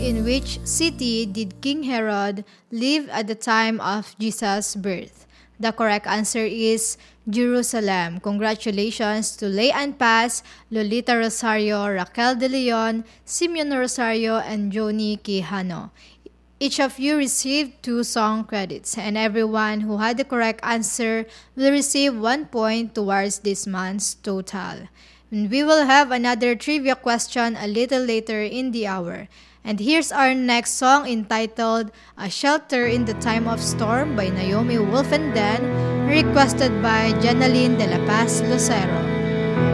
In which city did King Herod live at the time of Jesus' birth? The correct answer is Jerusalem. Congratulations to Leanne Paz, Lolita Rosario, Raquel De Leon, Simeon Rosario, and Joni Quijano. Each of you received 2 song credits, and everyone who had the correct answer will receive 1 point towards this month's total. And we will have another trivia question a little later in the hour. And here's our next song entitled A Shelter in the Time of Storm by Naomi Wolf and Dan, requested by Janaline de la Paz Lucero.